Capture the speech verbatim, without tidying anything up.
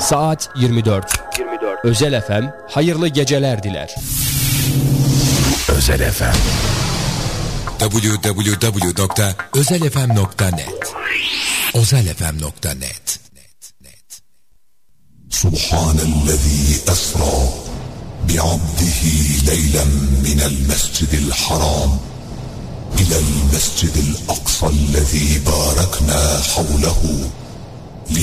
Saat yirmi dört. yirmi dört. Özel F M hayırlı geceler diler. Özel F M double-u double-u double-u nokta özel f m nokta net özel f m nokta net. Subhanellezî esrâ bi'abdihi leylen minel mescidil haram ilel mescidil aksallezî bâreknâ havlehu